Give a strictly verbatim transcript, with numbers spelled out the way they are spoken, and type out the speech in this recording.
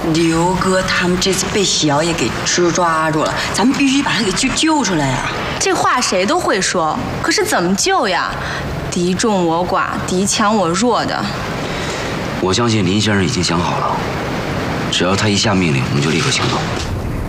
刘哥他们这次被小野给吃抓住了，咱们必须把他给救救出来呀！ 这话谁都会说，可是怎么救呀？敌众我寡，敌强我弱的。 我相信林先生已经想好了，只要他一下命令，我们就立刻行动。